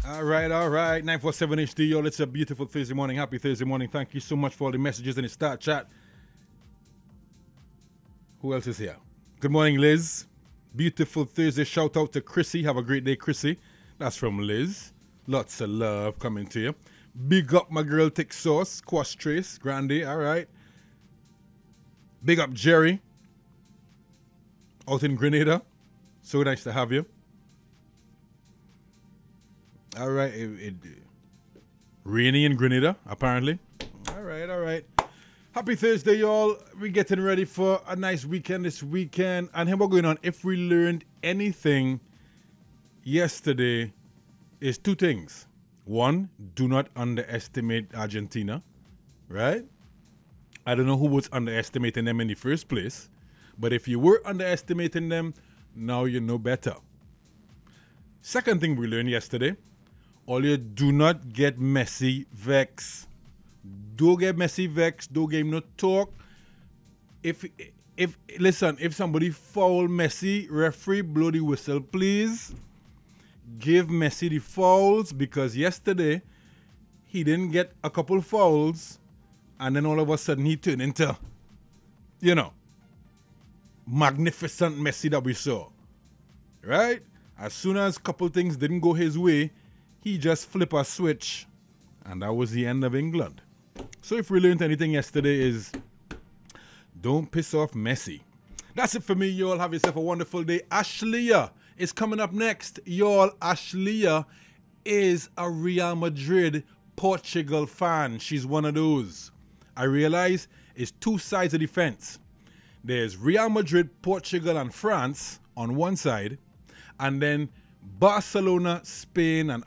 All right. 947 HD, y'all. It's a beautiful Thursday morning. Happy Thursday morning. Thank you so much for all the messages in the start chat. Who else is here? Good morning, Liz. Beautiful Thursday. Shout out to Chrissy. Have a great day, Chrissy. That's from Liz. Lots of love coming to you. Big up my girl, Tick Sauce. Quash Trace. Grande. All right. Big up Jerry. Out in Grenada. So nice to have you. All right. Rainy in Grenada, apparently. All right. Happy Thursday, y'all. We're getting ready for a nice weekend this weekend. And here we're going on. If we learned anything yesterday, is two things. One, do not underestimate Argentina, right? I don't know who was underestimating them in the first place, but if you were underestimating them, now you know better. Second thing we learned yesterday, all you do not get Messi vex. Don't get Messi vex. Don't get him no talk. If somebody foul Messi, referee blow the whistle, please. Give Messi the fouls, because yesterday he didn't get a couple fouls and then all of a sudden he turned into, magnificent Messi that we saw. Right? As soon as a couple things didn't go his way, he just flipped a switch and that was the end of England. So if we learned anything yesterday is don't piss off Messi. That's it for me, y'all. Have yourself a wonderful day. Ashleigh is coming up next. Y'all, Ashleigh is a Real Madrid Portugal fan. She's one of those. I realize it's two sides of the fence. There's Real Madrid, Portugal, and France on one side, and then Barcelona, Spain, and